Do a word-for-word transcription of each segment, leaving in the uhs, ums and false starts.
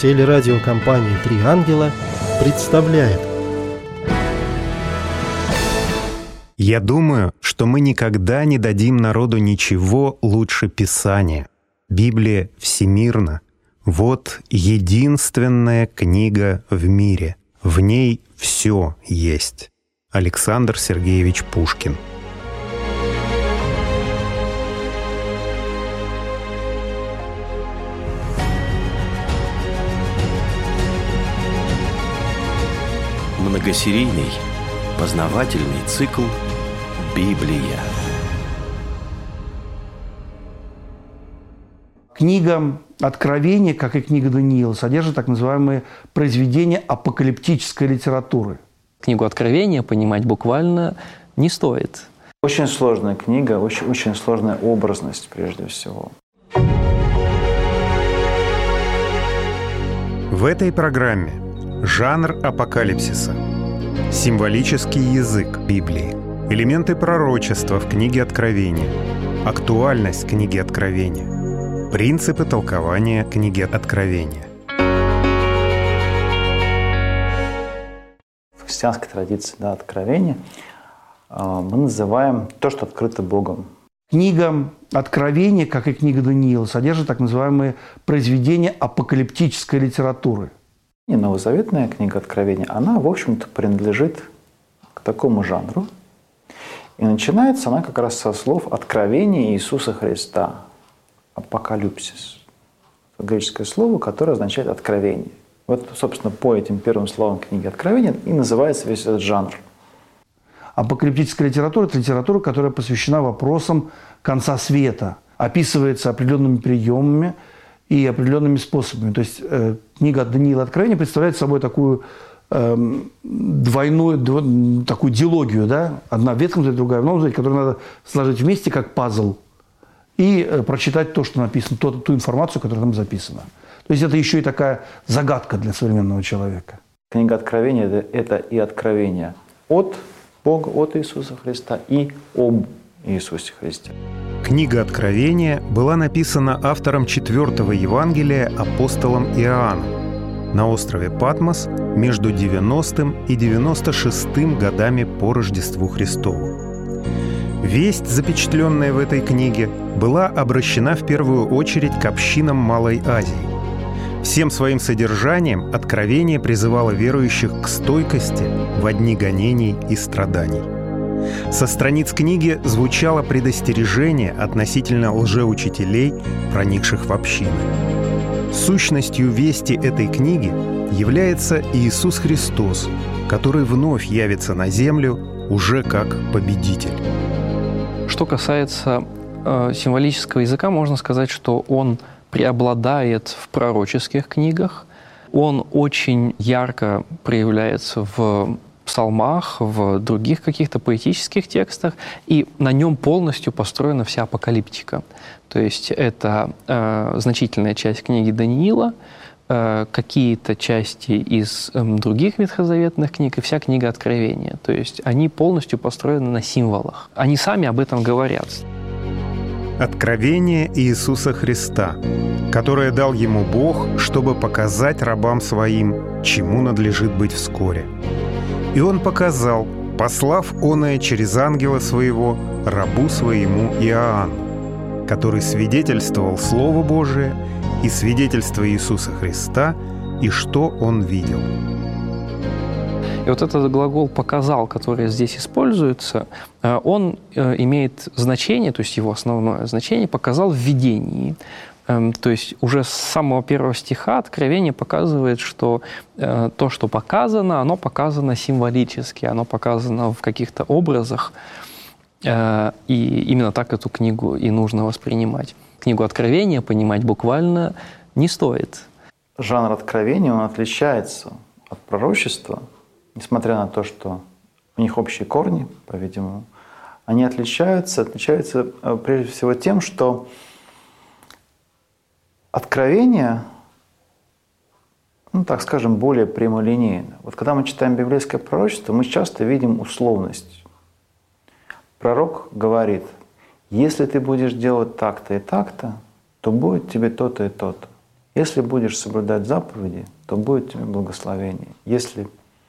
Телерадиокомпания «Три ангела» представляет. Я думаю, что мы никогда не дадим народу ничего лучше Писания. Библия всемирна. Вот единственная книга в мире. В ней все есть. Александр Сергеевич Пушкин. Многосерийный познавательный цикл «Библия». Книга Откровения, как и книга Даниила, содержит так называемые произведения апокалиптической литературы. Книгу Откровения понимать буквально не стоит. Очень сложная книга, очень, очень сложная образность прежде всего. В этой программе жанр апокалипсиса, символический язык Библии, элементы пророчества в книге Откровения, актуальность книги Откровения, принципы толкования книги Откровения. В христианской традиции, да, Откровения мы называем то, что открыто Богом. Книга Откровения, как и книга Даниила, содержит так называемые произведения апокалиптической литературы. И новозаветная книга Откровения, она, в общем-то, принадлежит к такому жанру. И начинается она как раз со слов «Откровения Иисуса Христа». Апокалипсис. Это греческое слово, которое означает «откровение». Вот, собственно, по этим первым словам книги Откровения и называется весь этот жанр. Апокалиптическая литература – это литература, которая посвящена вопросам конца света, описывается определенными приемами и определенными способами. То есть э, книга Даниила Откровения представляет собой такую э, двойную, дв, такую дилогию, да? Одна в Ветхом Завете, другая в Новом Завете, которую надо сложить вместе как пазл и э, прочитать то, что написано, ту, ту информацию, которая там записана. То есть это еще и такая загадка для современного человека. Книга Откровения – это и откровение от Бога, от Иисуса Христа и об Иисусе Христе. Книга Откровения была написана автором четвертого Евангелия апостолом Иоанном на острове Патмос между девяностым и девяносто шестым годами по Рождеству Христову. Весть, запечатленная в этой книге, была обращена в первую очередь к общинам Малой Азии. Всем своим содержанием Откровение призывало верующих к стойкости во дни гонений и страданий. Со страниц книги звучало предостережение относительно лжеучителей, проникших в общины. Сущностью вести этой книги является Иисус Христос, который вновь явится на землю уже как победитель. Что касается э, символического языка, можно сказать, что он преобладает в пророческих книгах. Он очень ярко проявляется в псалмах, в других каких-то поэтических текстах, и на нем полностью построена вся апокалиптика. То есть это э, значительная часть книги Даниила, э, какие-то части из э, других ветхозаветных книг и вся книга Откровения. То есть они полностью построены на символах. Они сами об этом говорят. Откровение Иисуса Христа, которое дал ему Бог, чтобы показать рабам своим, чему надлежит быть вскоре. И он показал, послав оное через ангела своего рабу своему Иоанну, который свидетельствовал Слово Божие и свидетельство Иисуса Христа, и что он видел. И вот этот глагол «показал», который здесь используется, он имеет значение, то есть его основное значение «показал в видении». То есть уже с самого первого стиха Откровение показывает, что то, что показано, оно показано символически, оно показано в каких-то образах, и именно так эту книгу и нужно воспринимать. Книгу Откровения понимать буквально не стоит. Жанр Откровения, он отличается от пророчества, несмотря на то, что у них общие корни, по-видимому. Они отличаются, отличаются прежде всего тем, что Откровение, ну, так скажем, более прямолинейно. Вот когда мы читаем библейское пророчество, мы часто видим условность. Пророк говорит: если ты будешь делать так-то и так-то, то будет тебе то-то и то-то. Если будешь соблюдать заповеди, то будет тебе благословение. Если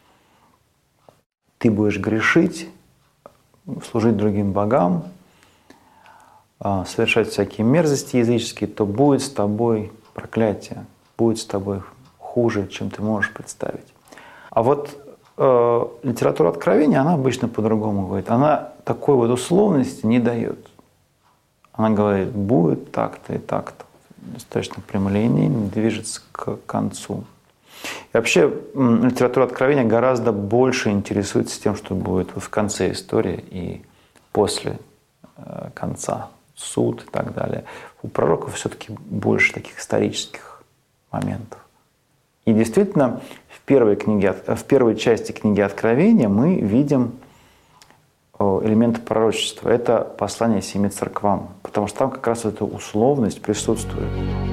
ты будешь грешить, служить другим богам, совершать всякие мерзости языческие, то будет с тобой проклятие, будет с тобой хуже, чем ты можешь представить. А вот э, литература Откровения, она обычно по-другому говорит. Она такой вот условности не дает. Она говорит, будет так-то и так-то. Достаточно прямолинейно движется к концу. И вообще литература Откровения гораздо больше интересуется тем, что будет в конце истории и после э, конца. Суд и так далее. У пророков все-таки больше таких исторических моментов. И действительно, в первой, книге, в первой части книги Откровения мы видим элементы пророчества. Это послание семи церквам, потому что там как раз эта условность присутствует.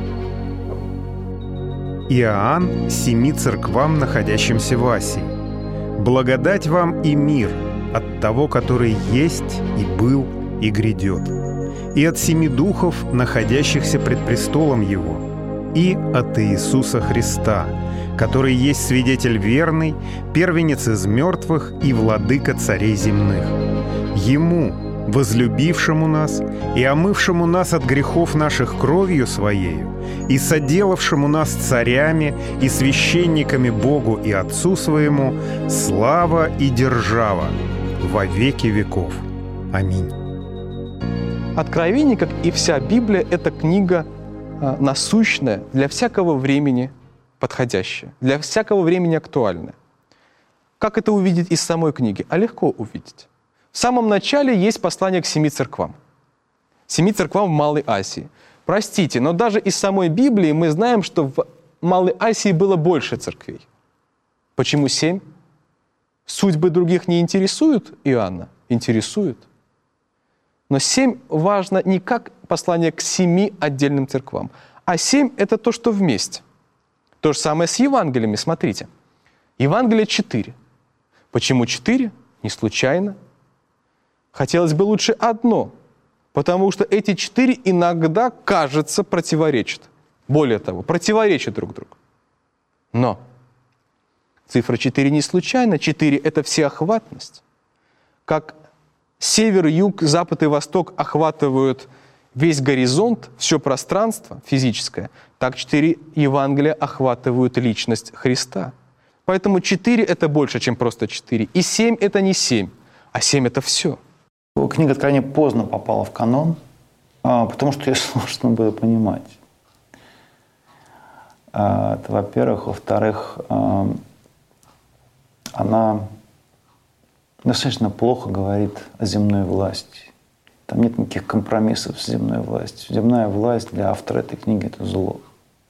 Иоанн семи церквам, находящимся в Асии. Благодать вам и мир от того, который есть и был и грядет, и от семи духов, находящихся пред престолом Его, и от Иисуса Христа, который есть свидетель верный, первенец из мертвых и владыка царей земных. Ему, возлюбившему нас и омывшему нас от грехов наших кровью Своею, и соделавшему нас царями и священниками Богу и Отцу Своему, слава и держава во веки веков. Аминь. Откровение, как и вся Библия, это книга а, насущная, для всякого времени подходящая, для всякого времени актуальная. Как это увидеть из самой книги? А легко увидеть. В самом начале есть послание к семи церквам. Семи церквам в Малой Асии. Простите, но даже из самой Библии мы знаем, что в Малой Асии было больше церквей. Почему семь? Судьбы других не интересуют Иоанна? Интересуют. Но семь важно не как послание к семи отдельным церквам, а семь — это то, что вместе. То же самое с Евангелиями, смотрите. Евангелие четыре. Почему четыре? Не случайно. Хотелось бы лучше одно, потому что эти четыре иногда, кажется, противоречат. Более того, противоречат друг другу. Но цифра четыре не случайно. четыре — это всеохватность. Как север, юг, запад и восток охватывают весь горизонт, все пространство физическое, так четыре Евангелия охватывают личность Христа. Поэтому четыре — это больше, чем просто четыре. И семь — это не семь, а семь — это все. Книга Откровения поздно попала в канон, потому что ее сложно было понимать. Это, во-первых. Во-вторых, она достаточно плохо говорит о земной власти. Там нет никаких компромиссов с земной властью. Земная власть для автора этой книги — это зло.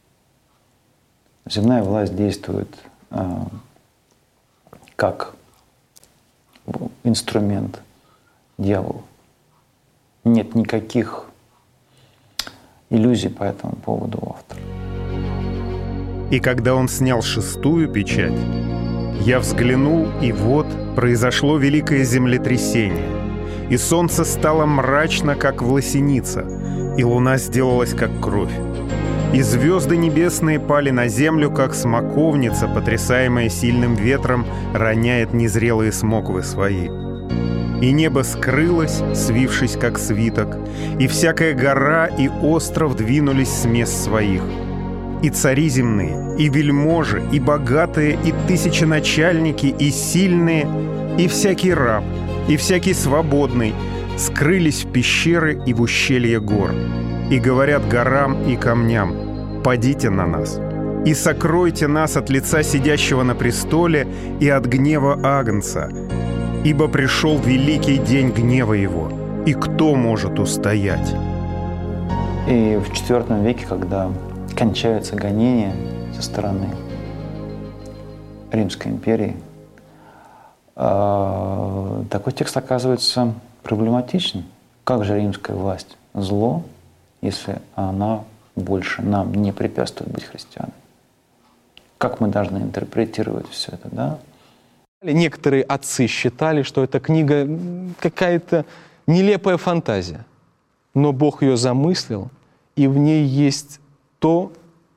Земная власть действует э, как инструмент дьявола. Нет никаких иллюзий по этому поводу у автора. И когда он снял шестую печать, я взглянул, и вот произошло великое землетрясение, и солнце стало мрачно, как власеница, и луна сделалась, как кровь. И звезды небесные пали на землю, как смоковница, потрясаемая сильным ветром, роняет незрелые смоквы свои. И небо скрылось, свившись, как свиток, и всякая гора и остров двинулись с мест своих. И цари земные, и вельможи, и богатые, и тысяченачальники, и сильные, и всякий раб, и всякий свободный скрылись в пещеры и в ущелье гор, и говорят горам и камням: «Падите на нас, и сокройте нас от лица сидящего на престоле и от гнева Агнца, ибо пришел великий день гнева его, и кто может устоять?» И в четвертом веке, когда кончаются гонения со стороны Римской империи, такой текст оказывается проблематичным. Как же римская власть зло, если она больше нам не препятствует быть христианами? Как мы должны интерпретировать все это, да? Некоторые отцы считали, что эта книга какая-то нелепая фантазия, но Бог ее замыслил, и в ней есть то,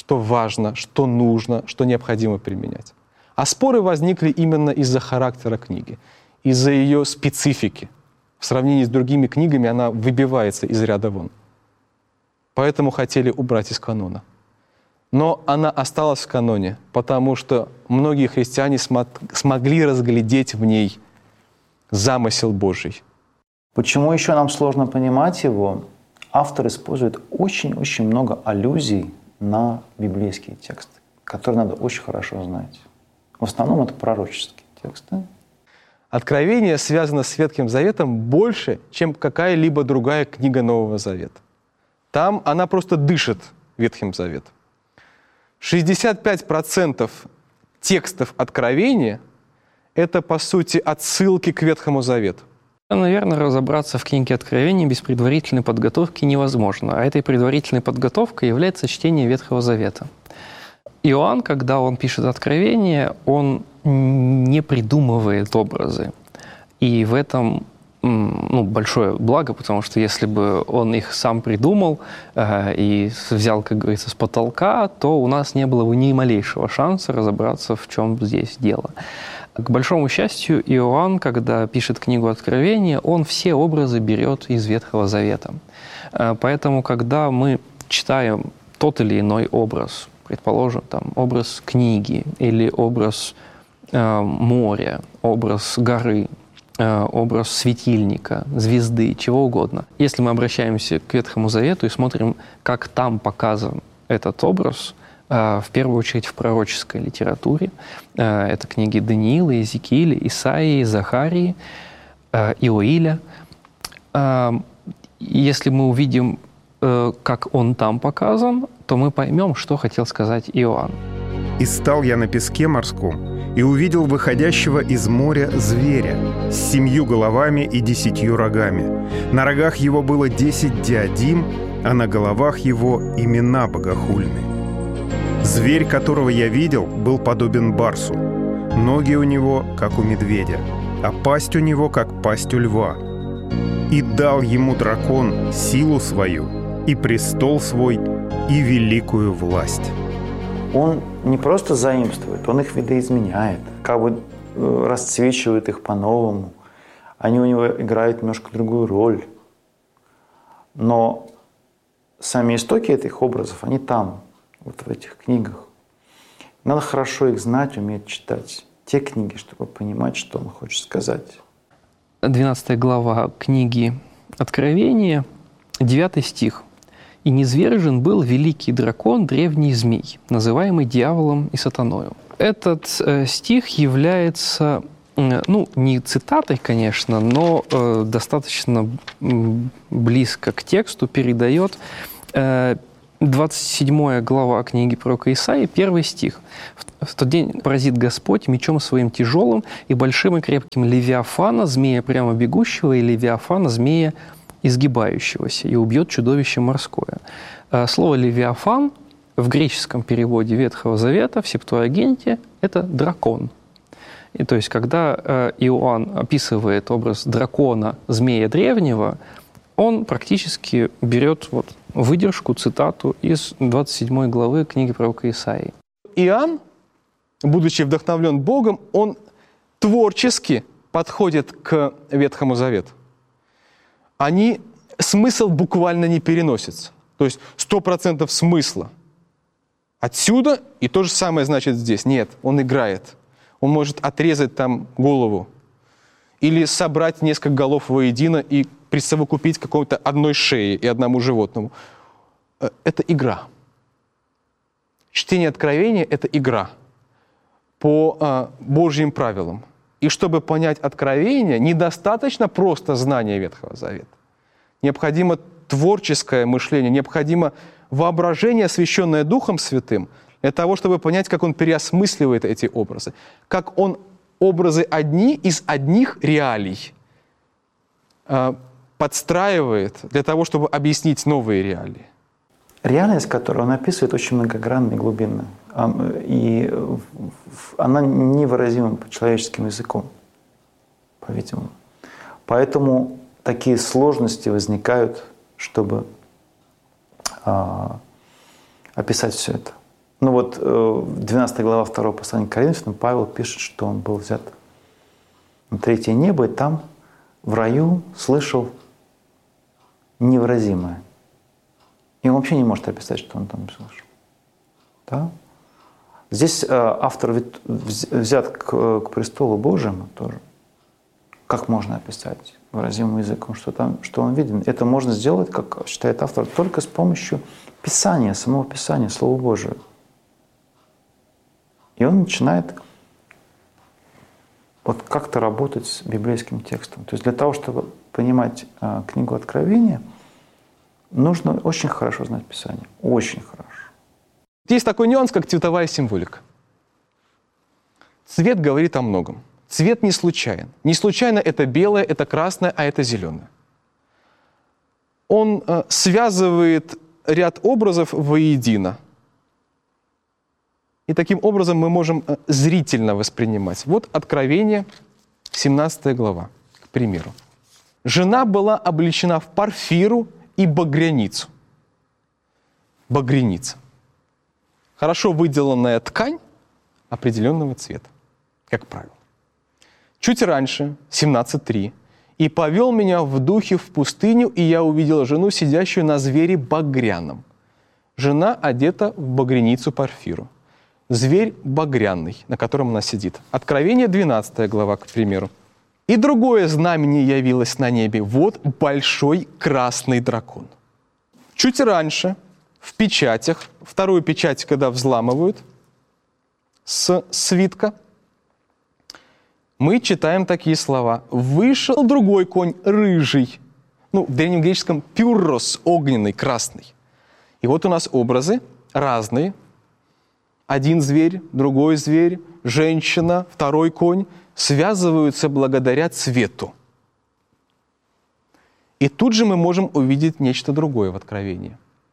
что важно, что нужно, что необходимо применять. А споры возникли именно из-за характера книги, из-за ее специфики. В сравнении с другими книгами она выбивается из ряда вон. Поэтому хотели убрать из канона. Но она осталась в каноне, потому что многие христиане смогли разглядеть в ней замысел Божий. Почему еще нам сложно понимать его? Автор использует очень-очень много аллюзий на библейские тексты, которые надо очень хорошо знать. В основном это пророческие тексты. Откровение связано с Ветхим Заветом больше, чем какая-либо другая книга Нового Завета. Там она просто дышит Ветхим Заветом. шестьдесят пять процентов текстов Откровения — это, по сути, отсылки к Ветхому Завету. Наверное, разобраться в книге Откровения без предварительной подготовки невозможно. А этой предварительной подготовкой является чтение Ветхого Завета. Иоанн, когда он пишет Откровение, он не придумывает образы. И в этом ну, большое благо, потому что если бы он их сам придумал э, и взял, как говорится, с потолка, то у нас не было бы ни малейшего шанса разобраться, в чем здесь дело. К большому счастью, Иоанн, когда пишет книгу Откровения, он все образы берет из Ветхого Завета. Э, поэтому, когда мы читаем тот или иной образ, предположим, там, образ книги или образ э, моря, образ горы, образ светильника, звезды, чего угодно. Если мы обращаемся к Ветхому Завету и смотрим, как там показан этот образ, в первую очередь в пророческой литературе, это книги Даниила, Иезекииля, Исаии, Захарии, Иоиля. Если мы увидим, как он там показан, то мы поймем, что хотел сказать Иоанн. «И стал я на песке морском, и увидел выходящего из моря зверя с семью головами и десятью рогами. На рогах его было десять диадим, а на головах его имена богохульные. Зверь, которого я видел, был подобен барсу. Ноги у него, как у медведя, а пасть у него, как пасть у льва. И дал ему дракон силу свою, и престол свой, и великую власть». Он не просто заимствует, он их видоизменяет, как бы расцвечивает их по-новому. Они у него играют немножко другую роль. Но сами истоки этих образов, они там, вот в этих книгах. Надо хорошо их знать, уметь читать те книги, чтобы понимать, что он хочет сказать. двенадцатая глава книги Откровения, девятый стих. «И низвержен был великий дракон, древний змей, называемый дьяволом и сатаною». Этот э, стих является, э, ну, не цитатой, конечно, но э, достаточно близко к тексту передает э, двадцать седьмая глава книги пророка Исаии, первый стих. «В тот день поразит Господь мечом своим тяжелым и большим и крепким Левиафана, змея прямо бегущего, и Левиафана, змея изгибающегося, и убьет чудовище морское». Слово «левиафан» в греческом переводе Ветхого Завета, в Септуагинте, это дракон. И то есть, когда Иоанн описывает образ дракона, змея древнего, он практически берет вот выдержку, цитату из двадцать седьмой главы книги пророка Исаии. Иоанн, будучи вдохновлен Богом, он творчески подходит к Ветхому Завету. Они, смысл буквально не переносится. То есть сто процентов смысла отсюда, и то же самое значит здесь. Нет, он играет. Он может отрезать там голову или собрать несколько голов воедино и присовокупить к какой-то одной шее и одному животному. Это игра. Чтение Откровения — это игра по а, Божьим правилам. И чтобы понять Откровение, недостаточно просто знания Ветхого Завета. Необходимо творческое мышление, необходимо воображение, освященное Духом Святым, для того, чтобы понять, как он переосмысливает эти образы, как он образы одни из одних реалий э, подстраивает для того, чтобы объяснить новые реалии. Реальность, которую он описывает, очень многогранна и глубинна. И она невыразима по человеческим языком, по-видимому. Поэтому такие сложности возникают, чтобы а, описать все это. Ну вот двенадцатая глава второго послания к Коринфянам, Павел пишет, что он был взят на третье небо, и там в раю слышал невыразимое. И он вообще не может описать, что он там слышал. Да? Здесь автор взят к, к престолу Божьему тоже. Как можно описать выразимым языком, что, там, что он виден? Это можно сделать, как считает автор, только с помощью Писания, самого Писания, Слова Божьего. И он начинает вот как-то работать с библейским текстом. То есть для того, чтобы понимать э, книгу Откровения, нужно очень хорошо знать Писание. Очень хорошо. Есть такой нюанс, как цветовая символика. Цвет говорит о многом. Цвет не случайен. Не случайно это белое, это красное, а это зеленое. Он э, связывает ряд образов воедино. И таким образом мы можем э, зрительно воспринимать. Вот Откровение, семнадцатая глава, к примеру. «Жена была облечена в парфиру и багряницу». Багряница. Хорошо выделанная ткань определенного цвета, как правило. Чуть раньше, семнадцать три. «И повел меня в духе в пустыню, и я увидел жену, сидящую на звере багряном». Жена одета в багряницу парфиру. Зверь багряный, на котором она сидит. Откровение, двенадцатая глава, к примеру. «И другое знамение явилось на небе. Вот большой красный дракон». Чуть раньше, в печатях, вторую печать, когда взламывают с свитка, мы читаем такие слова. «Вышел другой конь, рыжий». Ну, в древнегреческом «пюррос», огненный, красный. И вот у нас образы разные. Один зверь, другой зверь, женщина, второй конь связываются благодаря цвету. И тут же мы можем увидеть нечто другое в Откровении.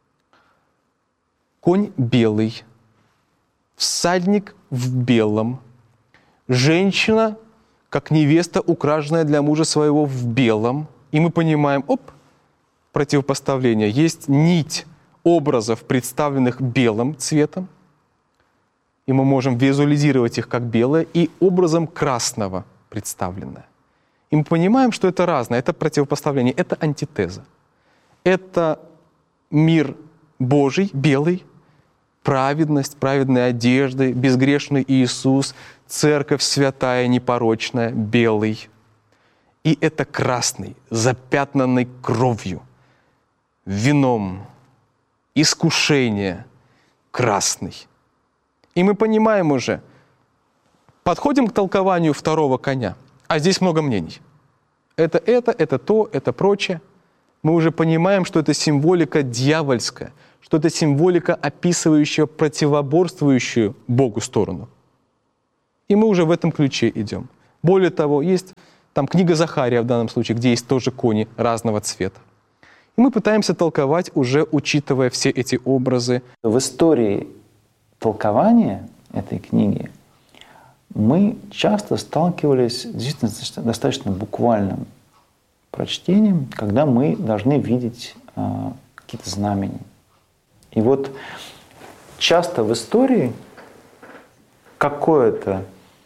Конь белый, всадник в белом, женщина, как невеста, украшенная для мужа своего в белом. И мы понимаем, оп, противопоставление. Есть нить образов, представленных белым цветом, и мы можем визуализировать их как белое, и образом красного представленное. И мы понимаем, что это разное, это противопоставление, это антитеза. Это мир Божий, белый, праведность, праведные одежды, безгрешный Иисус, церковь святая, непорочная, белый. И это красный, запятнанный кровью, вином, искушение, красный. И мы понимаем уже, подходим к толкованию второго коня, а здесь много мнений. Это это, это то, это прочее. Мы уже понимаем, что это символика дьявольская, что это символика, описывающая противоборствующую Богу сторону. И мы уже в этом ключе идем. Более того, есть там книга Захария в данном случае, где есть тоже кони разного цвета. И мы пытаемся толковать, уже учитывая все эти образы. В истории толкования этой книги мы часто сталкивались действительно с достаточно буквальным прочтением, когда мы должны видеть э, какие-то знамения. И вот часто в истории какое-то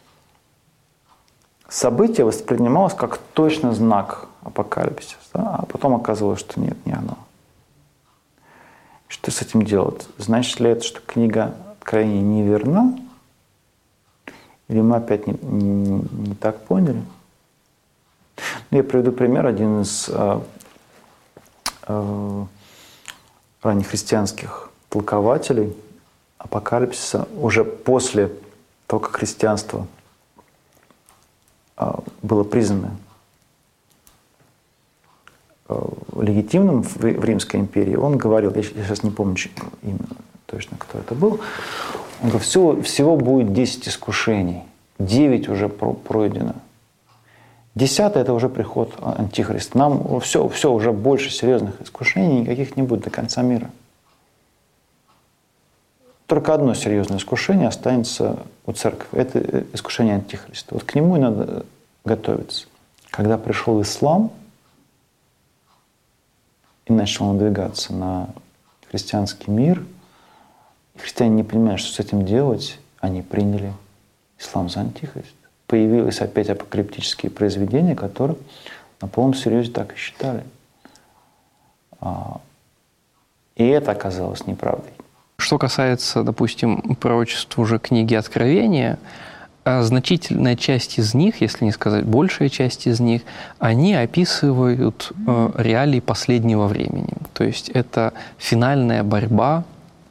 событие воспринималось как точно знак апокалипсиса, да? А потом оказывалось, что нет, не оно. Что с этим делать? Значит ли это, что книга Откровения не верна? Или мы опять не, не, не так поняли? Я приведу пример. Один из э, э, раннехристианских толкователей апокалипсиса уже после того, как христианство э, было признано э, легитимным в, в Римской империи, он говорил, я, я сейчас не помню именно точно, кто это был, он говорит, всего, всего будет десять искушений, девять уже пройдено. Десятое – это уже приход Антихриста. Нам все, все уже больше серьезных искушений никаких не будет до конца мира. Только одно серьезное искушение останется у церкви. Это искушение Антихриста. Вот к нему и надо готовиться. Когда пришел ислам и начал надвигаться на христианский мир, Христиане не понимают, что с этим делать, они приняли ислам за антихрист. Появились опять апокриптические произведения, которые на полном серьезе так и считали. И это оказалось неправдой. Что касается, допустим, пророчеств уже книги Откровения, значительная часть из них, если не сказать большая часть из них, они описывают реалии последнего времени. То есть это финальная борьба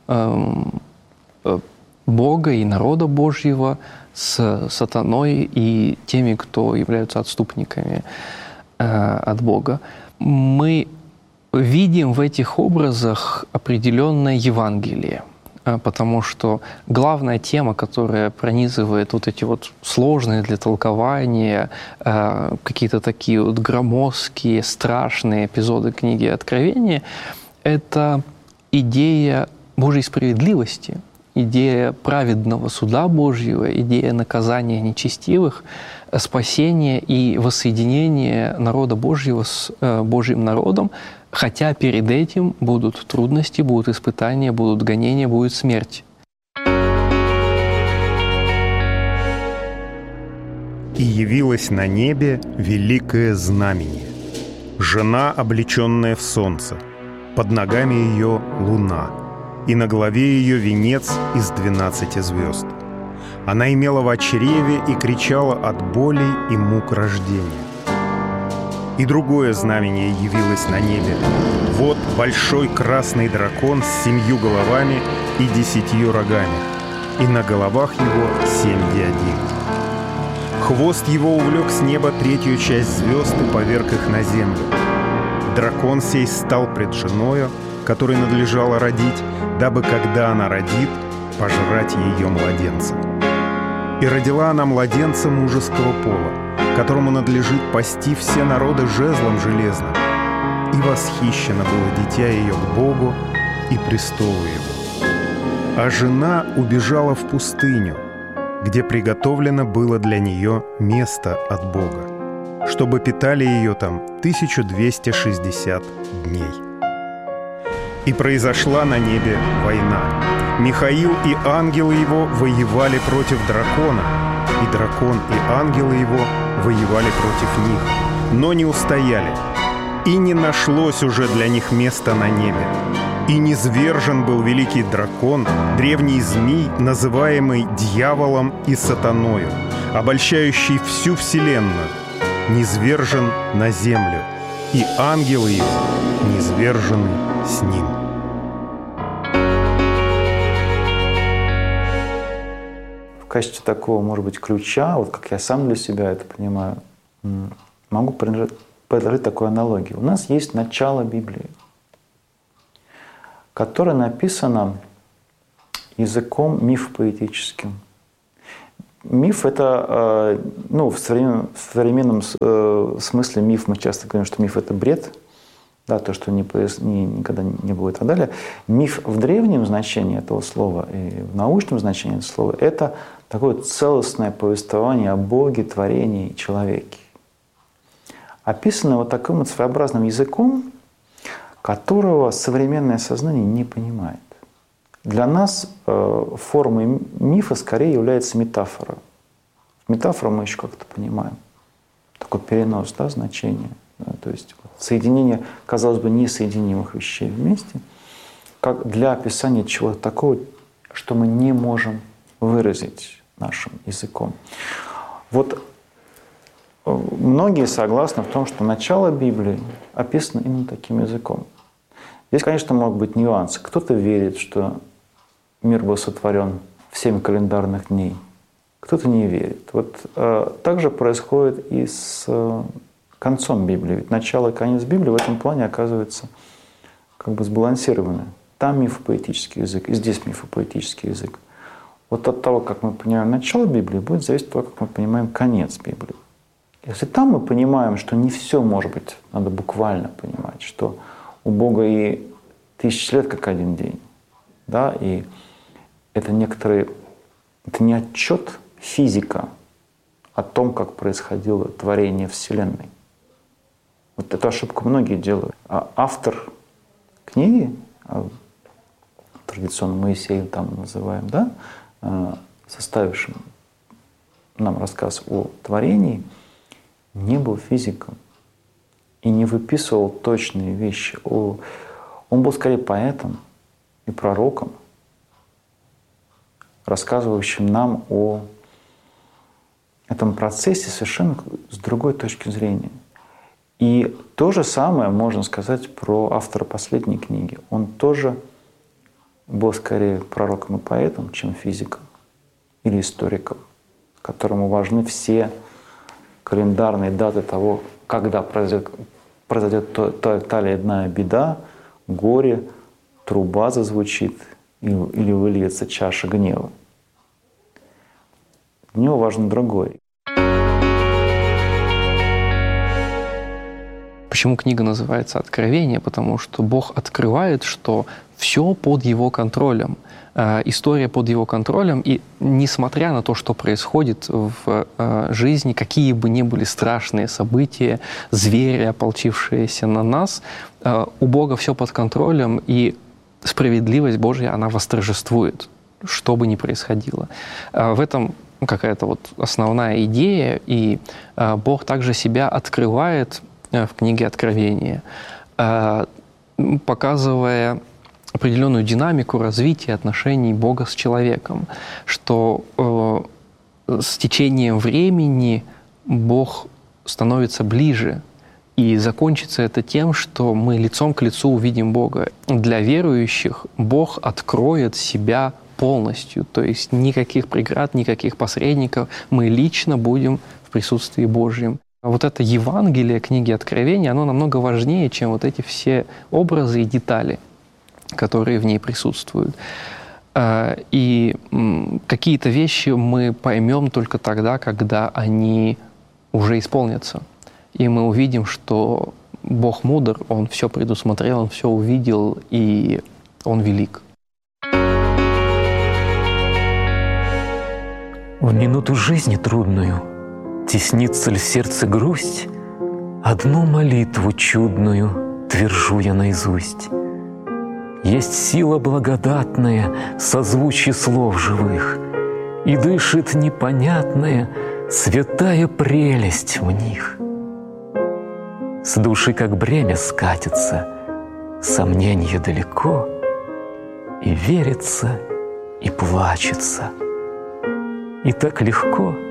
Бога и народа Божьего с сатаной и теми, кто являются отступниками от Бога. Мы видим в этих образах определенное Евангелие, потому что главная тема, которая пронизывает вот эти вот сложные для толкования, какие-то такие вот громоздкие, страшные эпизоды книги Откровения, это идея Божьей справедливости, идея праведного суда Божьего, идея наказания нечестивых, спасения и воссоединения народа Божьего с Божьим народом, хотя перед этим будут трудности, будут испытания, будут гонения, будет смерть. «И явилось на небе великое знамение, жена, облеченная в солнце, под ногами ее луна, и на голове ее венец из двенадцати звезд. Она имела в чреве и кричала от боли и мук рождения. И другое знамение явилось на небе. Вот большой красный дракон с семью головами и десятью рогами, и на головах его семь диадим. Хвост его увлек с неба третью часть звезд и поверг их на землю. Дракон сей стал пред женою, которой надлежало родить, дабы, когда она родит, пожрать ее младенца. И родила она младенца мужеского пола, которому надлежит пасти все народы жезлом железным. И восхищено было дитя ее к Богу и престолу его. А жена убежала в пустыню, где приготовлено было для нее место от Бога, чтобы питали ее там тысячу двести шестьдесят дней. И произошла на небе война. Михаил и ангелы его воевали против дракона, и дракон и ангелы его воевали против них, но не устояли. И не нашлось уже для них места на небе. И низвержен был великий дракон, древний змей, называемый дьяволом и сатаною, обольщающий всю вселенную, низвержен на землю, и ангелы его низвержены с ним. В качестве такого, может быть, ключа, вот как я сам для себя это понимаю, могу предложить такую аналогию. У нас есть начало Библии, которое написано языком мифопоэтическим. Миф — это, ну, в современном, в современном смысле миф, мы часто говорим, что миф — это бред, да, то, что не, не, никогда не будет и так далее. Миф в древнем значении этого слова и в научном значении этого слова — это такое целостное повествование о Боге, творении и человеке. Описано вот таким вот своеобразным языком, которого современное сознание не понимает. Для нас э, формой мифа скорее является метафора. Метафору мы еще как-то понимаем. Такой перенос, да, значения. Да, то есть вот, соединение, казалось бы, несоединимых вещей вместе, как для описания чего-то такого, что мы не можем выразить нашим языком. Вот многие согласны в том, что начало Библии описано именно таким языком. Здесь, конечно, могут быть нюансы. Кто-то верит, что мир был сотворен в семь календарных дней, кто-то не верит. Вот э, так же происходит и с э, концом Библии. Ведь начало и конец Библии в этом плане оказываются как бы сбалансированы. Там мифопоэтический язык, и здесь мифопоэтический язык. Вот от того, как мы понимаем начало Библии, будет зависеть то, как мы понимаем конец Библии. Если там мы понимаем, что не все может быть, надо буквально понимать, что у Бога и тысячи лет как один день, да, и это некоторый, это не отчет физика о том, как происходило творение Вселенной. Вот эту ошибку многие делают. А автор книги традиционно Моисеем там называем, да, составившим нам рассказ о творении, не был физиком и не выписывал точные вещи. Он был скорее поэтом и пророком, рассказывающим нам о этом процессе совершенно с другой точки зрения. И то же самое можно сказать про автора последней книги. Он тоже был скорее пророком и поэтом, чем физиком или историком, которому важны все календарные даты того, когда произойдет, произойдет то, то, та или иная беда, горе, труба зазвучит или, или выльется чаша гнева. Для него важно другое. Почему книга называется «Откровение»? Потому что Бог открывает, что все под Его контролем. Э, история под Его контролем, и несмотря на то, что происходит в э, жизни, какие бы ни были страшные события, звери, ополчившиеся на нас, э, у Бога все под контролем, и справедливость Божья, она восторжествует, что бы ни происходило. Э, в этом какая-то вот основная идея, и э, Бог также себя открывает в книге Откровения, показывая определенную динамику развития отношений Бога с человеком, что с течением времени Бог становится ближе, и закончится это тем, что мы лицом к лицу увидим Бога. Для верующих Бог откроет себя полностью, то есть никаких преград, никаких посредников, мы лично будем в присутствии Божьем. Вот это Евангелие книги Откровения, оно намного важнее, чем вот эти все образы и детали, которые в ней присутствуют. И какие-то вещи мы поймем только тогда, когда они уже исполнятся. И мы увидим, что Бог мудр, Он все предусмотрел, Он все увидел, и Он велик. В минуту жизни трудную теснится ли в сердце грусть? Одну молитву чудную твержу я наизусть. Есть сила благодатная, созвучие слов живых, и дышит непонятная, святая прелесть в них. С души как бремя скатится, сомненье далеко, и верится, и плачется. И так легко —